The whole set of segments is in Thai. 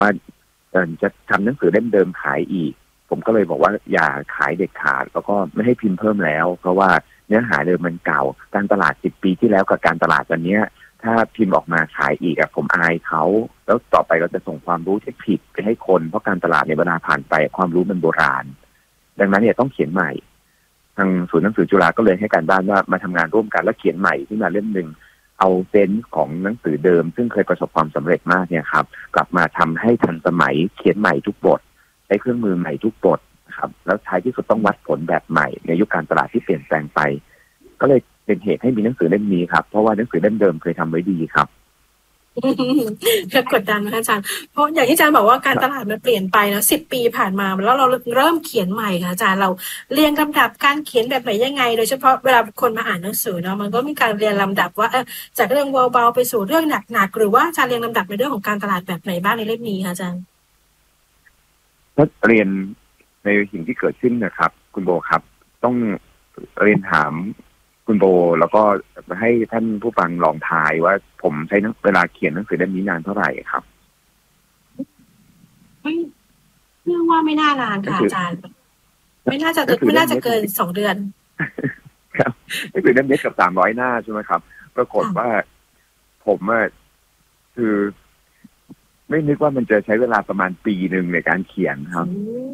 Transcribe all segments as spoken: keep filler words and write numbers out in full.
ว่าเออจะทำหนังสือเล่มเดิมขายอีกผมก็เลยบอกว่าอย่าขายเด็ดขาดแล้วก็ไม่ให้พิมพ์เพิ่มแล้วเพราะว่าเนื้อหาเดิมมันเก่าการตลาดสิบปีที่แล้วกับการตลาดวันนี้ถ้าพิมพ์ออกมาขายอีกอะผมอายเขาแล้วต่อไปเราจะส่งความรู้ที่ผิดไปให้คนเพราะการตลาดในเวลาผ่านไปความรู้มันโบราณดังนั้นเนี่ยต้องเขียนใหม่ทางศูนย์หนังสือจุฬาก็เลยให้การบ้านว่ามาทำงานร่วมกันแล้วเขียนใหม่ขึ้นมาเล่มหนึ่งเอาเซนส์ของหนังสือเดิมซึ่งเคยประสบความสำเร็จมากเนี่ยครับกลับมาทำให้ทันสมัยเขียนใหม่ทุกบทใช้เครื่องมือใหม่ทุกบทครับแล้วท้ายที่สุดต้องวัดผลแบบใหม่ในยุคการตลาดที่เปลี่ยนแปลงไปก็เลยเป็นเหตุให้มีหนังสือเล่มนี้ครับเพราะว่าหนังสือเล่มเดิมเคยทำไว้ดีครับกดดันนะอาจารย์เพราะอย่างที่อาจารย์บอกว่าการตลาดมันเปลี่ยนไปนะสิบปีผ่านมาแล้วเราเริ่มเขียนใหม่ค่ะอาจารย์เราเรียงลำดับการเขียนแบบไหนยังไงโดยเฉพาะเวลาคนมาอ่านหนังสือเนาะมันก็มีการเรียงลำดับว่าเออจากเรื่องเบาๆไปสู่เรื่องหนักๆหรือว่าอาจารย์เรียงลำดับในเรื่องของการตลาดแบบไหนบ้างในเล่มนี้คะอาจารย์ถ้าเรียนในสิ่งที่เกิดขึ้นนะครับคุณโบครับต้องเรียนถามคุณโบแล้วก็ให้ท่านผู้ฟังลองทายว่าผมใช้เวลาเขียนหนังสือเล่มนี้นานเท่าไหร่ครับไม่เรื่องว่าไม่น่านานค่ะอาจารย์ไม่น่าจะไม่น่าจะเกินสองเดือนครับหนังสือเล่มนี้เกือบสามร้อยหน้าใช่ไหมครับปรากฏว่าผมอะคือไม่นึกว่ามันจะใช้เวลาประมาณปีหนึ่งในการเขียนครับ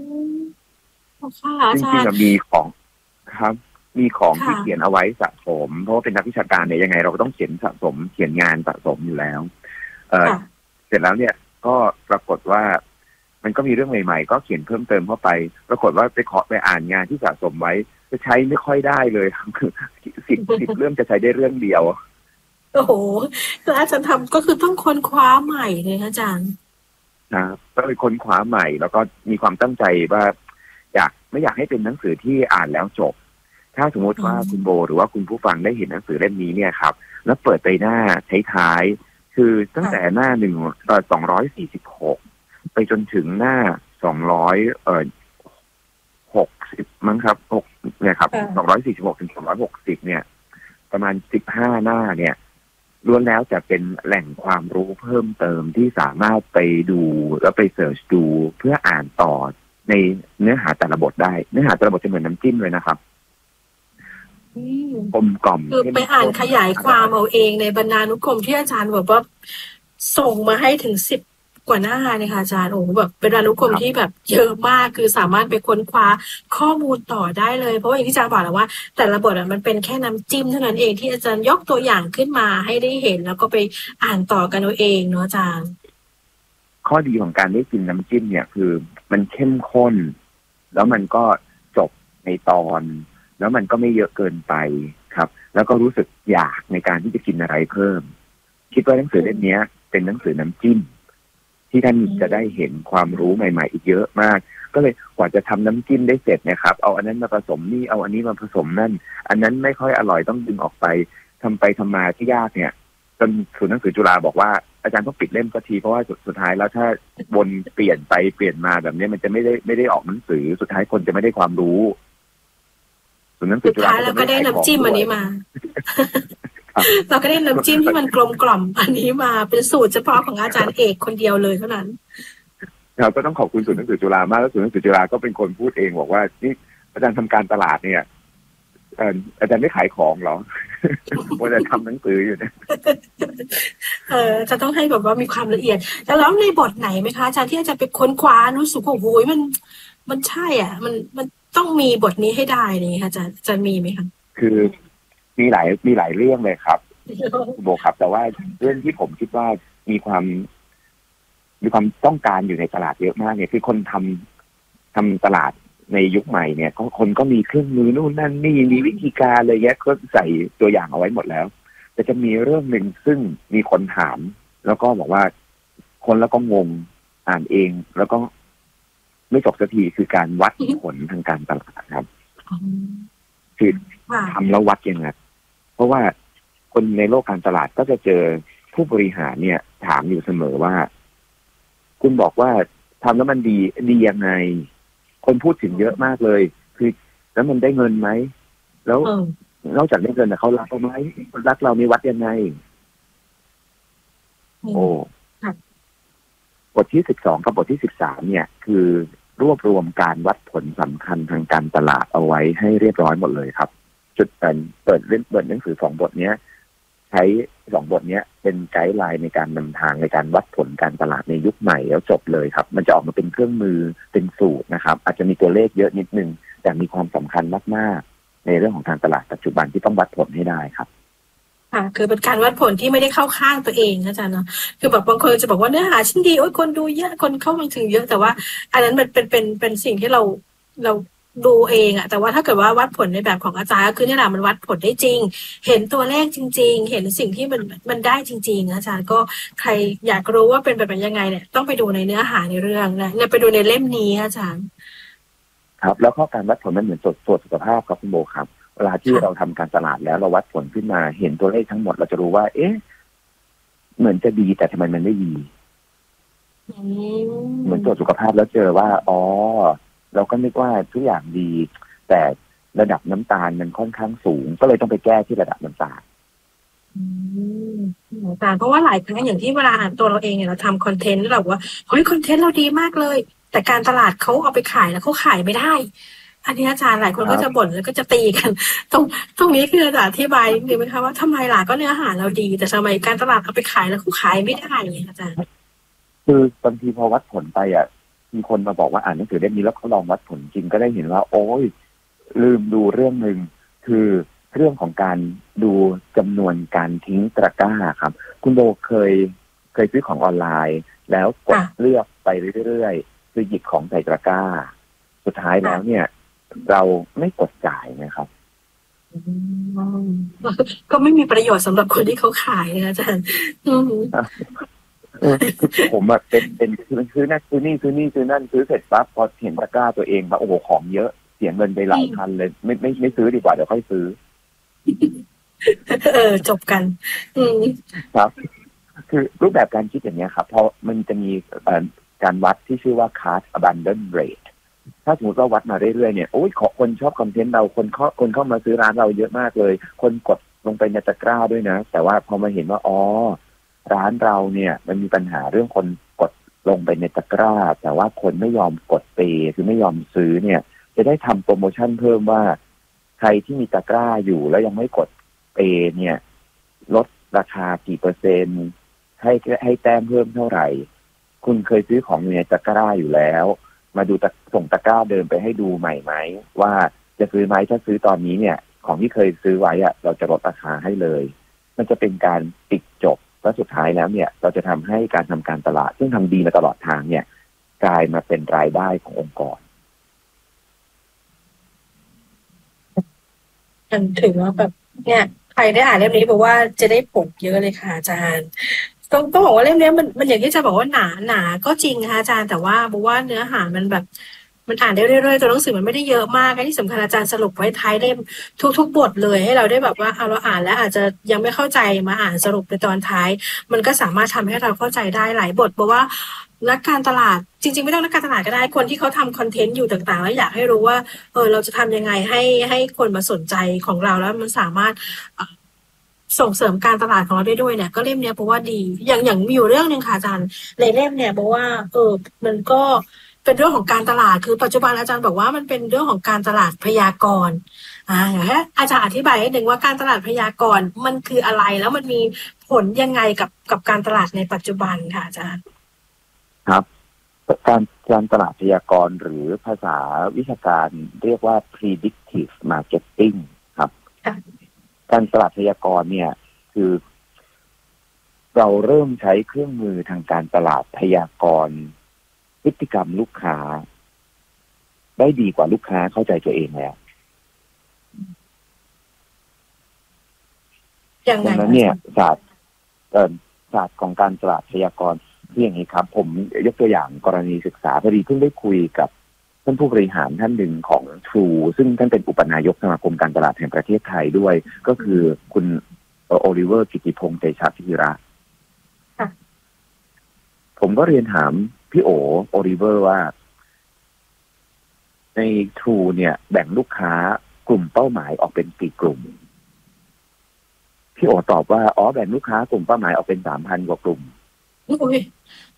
จริงๆมีของครับมีของที่เขียนเอาไว้สะสมเพราะว่าเป็นนักวิชาการเนี่ยยังไงเราก็ต้องเขียนสะสมเขียนงานสะสมอยู่แล้วเออเสร็จแล้วเนี่ยก็ปรากฏว่ามันก็มีเรื่องใหม่ๆก็เขียนเพิ่มเติมเข้าไปปรากฏว่าไปขอไปอ่านงานที่สะสมไว้จะใช้ไม่ค่อยได้เลยคือสิบสิบเรื่องจะใช้ได้เรื่องเดียวโอ้โหแล้วอาจารย์ทำก็คือต้องค้นคว้าใหม่เลยอาจารย์ครับก็เลยค้นคว้าใหม่แล้วก็มีความตั้งใจว่าอยากไม่อยากให้เป็นหนังสือที่อ่านแล้วจบถ้าสมมติว่าคุณโบหรือว่าคุณผู้ฟังได้เห็นหนังสือเล่มนี้เนี่ยครับแล้วเปิดไปหน้าท้ายๆคือตั้งแต่หน้าหนึ่งเอ่อสองร้อยสี่สิบหกไปจนถึงหน้าสองร้อยเอ่อหกสิบมั้งครับหกเนี่ยครับสองร้อยสี่สิบหกถึงสองร้อยหกสิบเนี่ยประมาณสิบห้าหน้าเนี่ยล้วนแล้วจะเป็นแหล่งความรู้เพิ่มเติมที่สามารถไปดูแล้วไปเสิร์ชดูเพื่ออ่านต่อในเนื้อหาแต่ละบทได้เนื้อหาแต่ละบทจะเหมือนน้ำจิ้มเลยนะครับกลมกล่อมคือไปอ่านขยายความเอาเองในบรรณานุกรมที่อาจารย์แบบว่าส่งมาให้ถึงสิบกว่าหน้าเนี่ยค่ะอาจารย์โอ้แบบเป็นบรรณานุกรมที่แบบเยอะมากคือสามารถไปค้นคว้าข้อมูลต่อได้เลยเพราะว่าอย่างที่อาจารย์บอกแล้วว่าแต่ละบทมันเป็นแค่น้ำจิ้มเท่านั้นเองที่อาจารย์ยกตัวอย่างขึ้นมาให้ได้เห็นแล้วก็ไปอ่านต่อกันเอาเองเนาะอาจารย์ข้อดีของการได้กินน้ำจิ้มเนี่ยคือมันเข้มข้นแล้วมันก็จบในตอนแล้วมันก็ไม่เยอะเกินไปครับแล้วก็รู้สึกอยากในการที่จะกินอะไรเพิ่มคิดว่าหนังสือเล่มนี้เป็นหนังสือน้ำจิ้มที่ท่านจะได้เห็นความรู้ใหม่ๆอีกเยอะมากก็เลยกว่าจะทำน้ำจิ้มได้เสร็จนะครับเอาอันนั้นมาผสมนี่เอาอันนี้มาผสมนั่นอันนั้นไม่ค่อยอร่อยต้องดึงออกไปทำไปทำมาที่ยากเนี่ยจนศูนย์หนังสือจุฬาบอกว่าอาจารย์ต้องปิดเล่มสักทีเพราะว่าสุดท้ายแล้วถ้าวนเปลี่ยนไปเปลี่ยนมาแบบนี้มันจะไม่ได้ไม่ได้ออกหนังสือสุดท้ายคนจะไม่ได้ความรู้สุดท้ายเราก็ได้น้ำจิ้มอันนี้มาเราก็ได้น้ำจิ้มที่มันกลมกล่อมอันนี้มาเป็นสูตรเฉพาะของอาจารย์เอกคนเดียวเลยเท่านั้นเราก็ต้องขอบคุณศูนย์หนังสือจุฬามากแล้วศูนย์หนังสือจุฬาก็เป็นคนพูดเองบอกว่านี่อาจารย์ทำการตลาดเนี่ยอาจารย์ไม่ขายของหรอว่าจะทำหนังสืออยู่เนี่ยเออจะต้องให้แบบว่ามีความละเอียดแล้วในบทไหนไหมคะอาจารย์ที่อาจารย์ไปค้นคว้ารู้สึกว่าโอ้ยมันมันใช่อ่ะมันมันต้องมีบทนี้ให้ได้นี่ค่ะอาจารย์จะมีไหมคะคือมีหลายมีหลายเรื่องเลยครับโบครับแต่ว่าเรื่องที่ผมคิดว่ามีความมีความต้องการอยู่ในตลาดเยอะมากเนี่ยคือคนทำทำตลาดในยุคใหม่เนี่ยก็คนก็มีเครื่องมือนู่นนั่นนี่มีวิธีการอะไรเงี้ยก็ใส่ตัวอย่างเอาไว้หมดแล้วแต่จะมีเรื่องหนึ่งซึ่งมีคนถามแล้วก็บอกว่าคนแล้วก็งงอ่านเองแล้วก็ไม่จบสักทีคือการวัดผลทางการตลาดครับคือทำแล้ววัดยังไงเพราะว่าคนในโลกการตลาดก็จะเจอผู้บริหารเนี่ยถามอยู่เสมอว่าคุณบอกว่าทำแล้วมันดีดียังไงคนพูดถึงเยอะมากเลยคือแล้วมันได้เงินไหมแล้วนอกจากได้เงินเขารักเราไหมรักเรามีวัดยังไงโอ้ผบทที่สิบสองกับบทที่สิบสามเนี่ยคือรวบรวมการวัดผลสำคัญทางการตลาดเอาไว้ให้เรียบร้อยหมดเลยครับจุดเปิดเปิดเล่นเปิดหนังสือสองบทเนี้ยใช้สองบทนี้เป็นไกด์ไลน์ในการนำทางในการวัดผลการตลาดในยุคใหม่แล้วจบเลยครับมันจะออกมาเป็นเครื่องมือเป็นสูตรนะครับอาจจะมีตัวเลขเยอะนิดนึงแต่มีความสำคัญมากๆในเรื่องของการตลาดปัจจุบันที่ต้องวัดผลให้ได้ครับค่ะคือเป็นการวัดผลที่ไม่ได้เข้าข้างตัวเองอาจารย์เนาะคือแบบบางคนจะบอกว่าเนื้อหาชิ้นดีโอ้ยคนดูเยอะคนเข้ามาถึงเยอะแต่ว่าอันนั้นมันเป็นเป็นเป็นสิ่งที่เราเราดูเองอะแต่ว่าถ้าเกิดว่าวัดผลในแบบของอาจารย์ก็คือเนี่ยแหละมันวัดผลได้จริงเห็นตัวเลขจริงๆเห็นสิ่งที่มันมันได้จริงๆอาจารย์ก็ใครอยากรู้ว่าเป็นแบบยังไงเนี่ยต้องไปดูในเนื้อหาในเรื่องนะเนี่ยไปดูในเล่มนี้อาจารย์ครับแล้วข้อการวัดผลมันเหมือนตรวจตรวจสุขภาพครับคุณโบครับเวลาที่เราทำการตลาดแล้วเราวัดผลขึ้นมาเห็นตัวเลขทั้งหมดเราจะรู้ว่าเอ๊ะเหมือนจะดีแต่ทำไมมันไม่ดีเหมือนตรวจสุขภาพแล้วเจอว่าอ๋อเราก็นึกว่าทุกอย่างดีแต่ระดับน้ำตาลมันค่อนข้างสูงก็เลยต้องไปแก้ที่ระดับน้ำตาลอาจารย์เพราะว่าหลายครั้งอย่างที่เวลาตัวเราเองเนี่ยเราทำคอนเทนต์เราว่าเฮ้ยคอนเทนต์เราดีมากเลยแต่การตลาดเขาเอาไปขายแล้วเขาขายไม่ได้อันนี้อาจารย์หลายคนก็จะบ่นแล้วก็จะตีกันตรงตรงนี้คืออาจารย์อธิบายดีไหมคะว่าทำไมล่ะก็เนื้อหาเราดีแต่ทำไมการตลาดเอาไปขายแล้วเขาขายไม่ได้เนี่ยอาจารย์คือบางทีพอวัดผลไปอ่ะมีคนมาบอกว่าอ่านหนังสือเล่มนี้แล้วเขาลองวัดผลจริงก็ได้เห็นว่าโอ้ยลืมดูเรื่องหนึ่งคือเรื่องของการดูจำนวนการทิ้งตะกร้าครับคุณโบเคยเคยซื้อของออนไลน์แล้วกดเลือกไปเรื่อยๆคือหยิบของใส่ตะกร้าสุดท้ายแล้วเนี่ยเราไม่กดจ่ายนะครับก็ไม่มีประโยชน์สำหรับคนที่เขาขายนะอาจารย์ผมแบบเป็นเป็นซื้อนั่นซื้อนี่ซื้อนี่ซื้อนั่นซื้อเสร็จปั๊บพอเห็นตะกร้าตัวเองแบบโอ้โหของเยอะเสียเงินไปหลายพันเลยไม่ไม่ไม่ซื้อดีกว่าเดี๋ยวค่อยซื้อเออจบกันครับคือรูปแบบการคิดอย่างนี้ครับเพราะมันจะมีการวัดที่ชื่อว่า cart abandon rate ถ้าสมมติว่าวัดมาเรื่อยๆเนี่ยโอ้ยคนชอบคอนเทนต์เราคนเข้าคนเข้ามาซื้อร้านเราเยอะมากเลยคนกดลงไปในตะกร้าด้วยนะแต่ว่าพอมาเห็นว่าอ๋อร้านเราเนี่ยมันมีปัญหาเรื่องคนกดลงไปในตะกร้าแต่ว่าคนไม่ยอมกดเปย์คือไม่ยอมซื้อเนี่ยจะได้ทำโปรโมชั่นเพิ่มว่าใครที่มีตะกร้าอยู่แล้วยังไม่กดเปย์เนี่ยลดราคากี่เปอร์เซ็นต์ให้ให้แต้มเพิ่มเท่าไหร่คุณเคยซื้อของอยู่ในตะกร้าอยู่แล้วมาดูส่งตะกร้าเดินไปให้ดูใหม่ไหมว่าจะซื้อไหมถ้าซื้อตอนนี้เนี่ยของที่เคยซื้อไว้อะเราจะลดราคาให้เลยมันจะเป็นการปิดจบและสุดท้ายแล้วเนี่ยเราจะทำให้การทำการตลาดซึ่งทำดีมาตลอดทางเนี่ยกลายมาเป็นรายได้ขององค์กรถือว่าแบบเนี่ยใครได้อ่านเล่มนี้บอกว่าจะได้ผลเยอะเลยค่ะอาจารย์ต้องต้องบอกว่าเล่มนี้มันมันอย่างที่จะบอกว่าหนาหนาก็จริงค่ะอาจารย์แต่ว่าบอกว่าเนื้อหามันแบบมันอ่านได้เรื่อยๆตัวหนังสือมันไม่ได้เยอะมากที่สำคัญอาจารย์สรุปไว้ท้ายเล่มทุกๆบทเลยให้เราได้แบบว่าเอาเราอ่านแล้วอาจจะยังไม่เข้าใจมาอ่านสรุปในตอนท้ายมันก็สามารถทำให้เราเข้าใจได้หลายบทบอกว่านักการตลาดจริงๆไม่ต้องนักการตลาดก็ได้คนที่เขาทำคอนเทนต์อยู่ต่างๆแล้วอยากให้รู้ว่าเออเราจะทำยังไงให้ให้คนมาสนใจของเราแล้วมันสามารถส่งเสริมการตลาดของเราได้ด้วยเนี่ยก็เล่มเนี้ยเพราะว่าดีอย่างอย่างมีอยู่เรื่องนึงค่ะอาจารย์ในเล่มเนี่ยบอกว่าเออมันก็เป็นเรื่องของการตลาดคือปัจจุบันอาจารย์บอกว่ามันเป็นเรื่องของการตลาดพยากรณ์อ่าอยากให้อาจารย์อธิบายให้หนึ่งว่าการตลาดพยากรณ์มันคืออะไรแล้วมันมีผลยังไงกับกับการตลาดในปัจจุบันค่ะอาจารย์ครับการการตลาดพยากรณ์หรือภาษาวิชาการเรียกว่า predictive marketing ครับการตลาดพยากรณ์เนี่ยคือเราเริ่มใช้เครื่องมือทางการตลาดพยากรณ์พฤติกรรมลูกค้าได้ดีกว่าลูกค้าเข้าใจตัวเองแล้วอย่างไรนั้นเนี่ยศาสตร์ศาสตร์ของการตลาดพยากรณ์ที่อย่างนี้ครับผมยกตัวอย่างกรณีศึกษาพอดีเพิ่งได้คุยกับท่านผู้บริหารท่านหนึ่งของ True ซึ่งท่านเป็นอุปนายกสมาคมการตลาดแห่งประเทศไทยด้วยก็คือคุณโอลิเวอร์กิติพงษ์เตชะพิระผมก็เรียนถามพี่โอโอลิเวอร์ว่าใน True เนี่ยแบ่งลูกค้ากลุ่มเป้าหมายออกเป็นกี่กลุ่มพี่โอตอบว่าอ๋อแบ่งลูกค้ากลุ่มเป้าหมายออกเป็น สามพัน กว่ากลุ่ม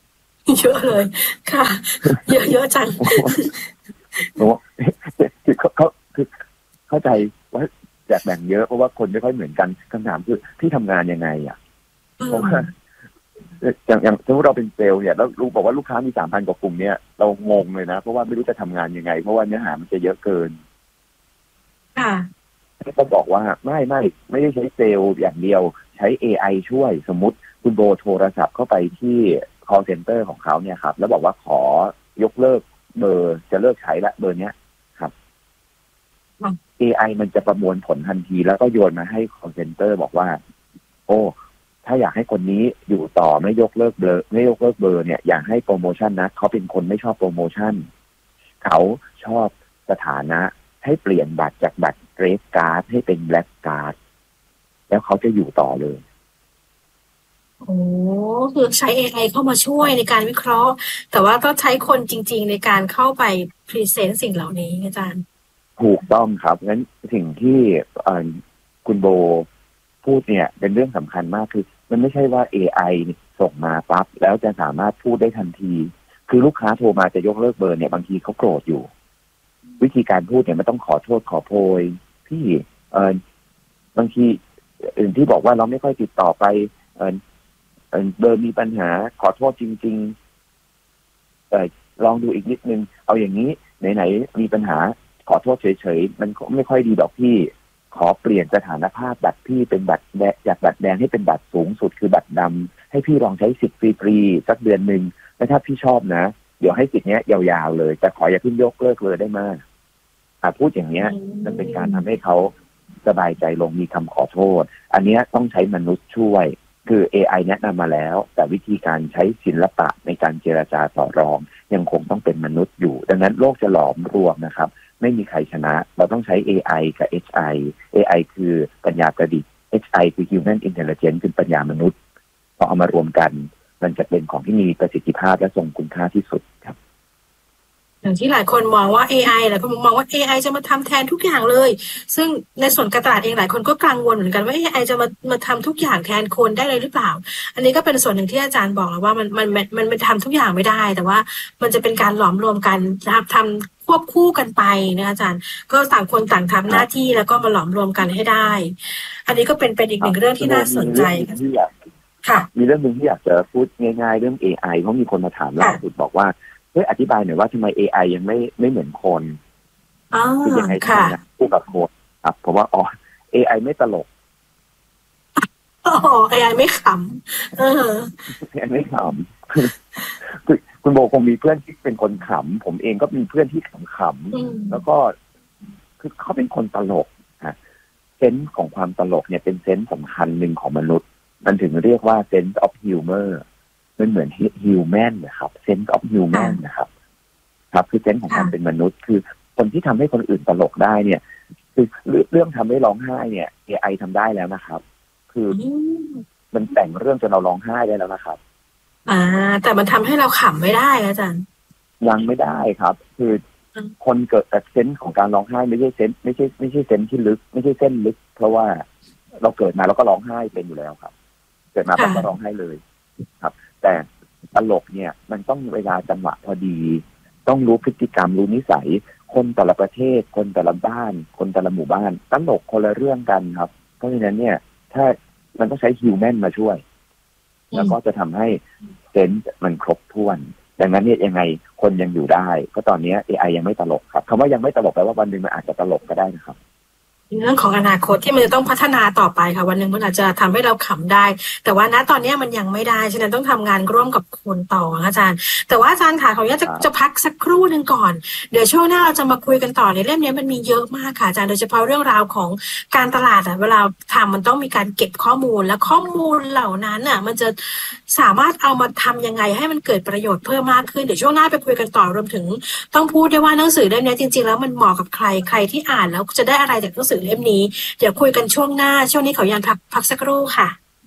เยอะเลยค่ะเยอะเยอะจังเพราะว่าคือเขาเขาคือเข้าใจว่าแจกแบ่งเยอะเพราะว่าคนไม่ค่อยเหมือนกันคำถามคือพี่ทำงานยังไงอ่ะเพราะว่าอย่างอย่างสมมติเราเป็นเซลล์เนี่ยแล้วรู้บอกว่าลูกค้ามีสามพันกว่ากลุ่มเนี่ยเรางงเลยนะเพราะว่าไม่รู้จะทำงานยังไงเพราะว่าเนื้อหามันจะเยอะเกินค่ะก็บอกว่าไม่ไม่ไม่ได้ใช้เซลล์อย่างเดียวใช้ เอ ไอ ช่วยสมมติคุณโบโทรศัพท์เข้าไปที่ call center ของเขาเนี่ยครับแล้วบอกว่าขอยกเลิกเบอร์จะเลิกใช้ละเบอร์เนี้ยครับ เอ ไอ มันจะประมวลผลทันทีแล้วก็โยนมาให้ call center บอกว่าโอ้ถ้าอยากให้คนนี้อยู่ต่อไม่ยกเลิกเบอร์ไม่ยกเลิกเบอร์เนี่ยอยากให้โปรโมชั่นนะเขาเป็นคนไม่ชอบโปรโมชั่นเขาชอบสถานะให้เปลี่ยนบัตรจากบัตรเรดการ์ดให้เป็นแบล็กการ์ดแล้วเขาจะอยู่ต่อเลยโอ้คือใช้ เอ ไอ เข้ามาช่วยในการวิเคราะห์แต่ว่าต้องใช้คนจริงๆในการเข้าไปพรีเซนต์สิ่งเหล่านี้อาจารย์ถูกต้องครับงั้นสิ่งที่คุณโบพูดเนี่ยเป็นเรื่องสำคัญมากคือมันไม่ใช่ว่า เอ ไอ ส่งมาปั๊บแล้วจะสามารถพูดได้ทันทีคือลูกค้าโทรมาจะยกเลิกเบอร์เนี่ยบางทีเขาโกรธอยู่วิธีการพูดเนี่ยมันต้องขอโทษขอโพยพี่เออบางทีอื่นที่บอกว่าเราไม่ค่อยติดต่อไปเออเบอร์มีปัญหาขอโทษจริงๆเออลองดูอีกนิดนึงเอาอย่างนี้ไหนๆมีปัญหาขอโทษเฉยๆมันไม่ค่อยดีดอกพี่ขอเปลี่ยนสถานภาพบัตรพี่เป็นบัตรแดงจากบัตรแดงให้เป็นบัตรสูงสุดคือบัตรดำให้พี่ลองใช้สิทธิ์ฟรีๆสักเดือนหนึ่งแล้วถ้าพี่ชอบนะเดี๋ยวให้สิทธิ์เนี้ยยาวๆเลยแต่ขออย่าเพิ่งยกเลิกเลยได้มากอ่ะพูดอย่างเนี้ยมันเป็นการทำให้เขาสบายใจลงมีคำขอโทษอันนี้ต้องใช้มนุษย์ช่วยคือ เอ ไอ แนะนำมาแล้วแต่วิธีการใช้ศิลปะในการเจรจาต่อรองยังคงต้องเป็นมนุษย์อยู่ดังนั้นโลกจะหลอมรวมนะครับไม่มีใครชนะเราต้องใช้ เอ ไอ กับ เอช ไอ เอ ไอ คือปัญญาประดิษฐ์ เอช ไอ คือ Human Intelligence คือปัญญามนุษย์พอเอามารวมกันมันจะเป็นของที่มีประสิทธิภาพและทรงคุณค่าที่สุดครับอย่างที่หลายคนมองว่า เอ ไอ หลายคนมองว่า เอ ไอ จะมาทำแทนทุกอย่างเลยซึ่งในส่วนการตลาดเองหลายคนก็กังวลเหมือนกันว่า เอ ไอ จะมามาทำทุกอย่างแทนคนได้เลยหรือเปล่าอันนี้ก็เป็นส่วนหนึ่งที่อาจารย์บอกแล้วว่ามันมันมันมันมันทำทุกอย่างไม่ได้แต่ว่ามันจะเป็นการหลอมรวมกันทำควบคู่กันไปนะอาจารย์ก็ต่างคนต่างทำหน้าที่แล้วก็มาหลอมรวมกันให้ได้อันนี้ก็เป็นเป็นอีกหนึ่งเรื่องที่น่าสนใจค่ะมีเรื่องหนึ่งที่อยากจะพูดง่ายๆเรื่อง เอ ไอ เพราะมีคนมาถามล่าสุดบอกว่าเฮ้ยอธิบายหน่อยว่าทำไม เอ ไอ ยังไม่ไม่เหมือนคนคือยังไงค่ะพูดกับโค้ดครับผมว่าอ๋อ เอ ไอ ไม่ตลกอ๋อ เอ ไอ ไม่ขำเออเอ ไอ ไม่ขำคือคุณโบคงมีเพื่อนที่เป็นคนขำผมเองก็มีเพื่อนที่ขำๆแล้วก็คือเขาเป็นคนตลกฮะเซนส์ของความตลกเนี่ยเป็นเซนส์สำคัญหนึ่งของมนุษย์มันถึงเรียกว่า sense of humorมันเหมือน human นะครับ sense of human นะครับครับคือเซนส์ของความเป็นมนุษย์คือคนที่ทำให้คนอื่นตลกได้เนี่ยคือเรื่องทำให้ร้องไห้เนี่ย เอ ไอ ทำได้แล้วนะครับคือมันแต่งเรื่องจนเราร้องไห้ได้แล้วนะครับอ่าแต่มันทำให้เราขำไม่ได้อาจารย์ยังไม่ได้ครับคือคนเกิดแต่เซนส์ของการร้องไห้ไม่ใช่เซนส์ไม่ใช่ไม่ใช่เซนส์ที่ลึกไม่ใช่เส้นลึกเพราะว่าเราเกิดมาเราก็ร้องไห้เป็นอยู่แล้วครับเกิดมาเราก็ร้องไห้เลยครับแต่ตลกเนี่ยมันต้องเวลาจังหวะพอดีต้องรู้พฤติกรรมรู้นิสัยคนแต่ละประเทศคนแต่ละบ้านคนแต่ละหมู่บ้านตลกคนละเรื่องกันครับเพราะฉะนั้นเนี่ยถ้ามันต้องใช้ฮิวแมนมาช่วยแล้วก็จะทำให้เซนส์มันครบถ้วนดังนั้นเนี่ยยังไงคนยังอยู่ได้ก็ตอนนี้ เอ ไอ ยังไม่ตลกครับคำว่ายังไม่ตลกแปลว่าวันหนึ่งมันอาจจะตลกก็ได้นะครับเรื่องของอนาคตที่มันจะต้องพัฒนาต่อไปค่ะวันหนึ่งมันอาจจะทำให้เราขำได้แต่ว่าณตอนนี้มันยังไม่ได้ฉะนั้นต้องทำงานร่วมกับคนต่ออาจารย์แต่ว่าอาจารย์ค่ะขออนุญาตจะจะพักสักครู่หนึ่งก่อนเดี๋ยวช่วงหน้าเราจะมาคุยกันต่อในเล่มนี้มันมีเยอะมากค่ะอาจารย์โดยเฉพาะเรื่องราวของการตลาดอ่ะเวลาทำมันต้องมีการเก็บข้อมูลและข้อมูลเหล่านั้นอ่ะมันจะสามารถเอามาทำยังไงให้มันเกิดประโยชน์เพิ่มมากขึ้นเดี๋ยวช่วงหน้าไปคุยกันต่อรวมถึงต้องพูดด้วยว่าหนังสือเล่มนี้จริงๆแล้วมันเหมาะกับใครใครที่อ่านแล้วจะได้อะไรจากหนังสือเล่มนี้เดี๋ยวคุยกันช่วงหน้าช่วงนี้ขอยันพักพักสักครู่ค่ะ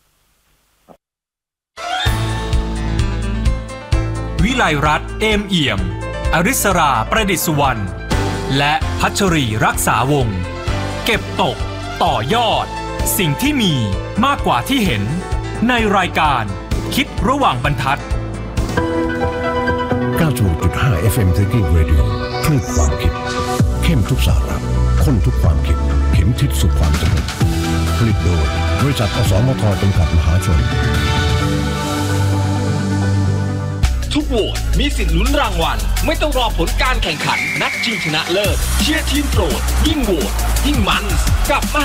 วิไลรัตน์เอมเอี่ยมอริสราประดิษฐ์สุวรรณและพัชรีรักษาวงศ์เก็บตกต่อยอดสิ่งที่มีมากกว่าที่เห็นในรายการคิดระหว่างบรรทัดฟ เอ็ม Thinking Radio คลื่นความคิดเข้มทุกสาระข้นทุกความคิดเข็มทิศสู่ความสำเร็จผลิตโดยบริษัทอสมทจำกัดมหาชนทุกโหวตมีสิทธิ์ลุ้นรางวัลไม่ต้องรอผลการแข่งขันนัดชิงชนะเลิศเชียร์ทีมโปรดยิ่งโหวตยิ่งมันกับ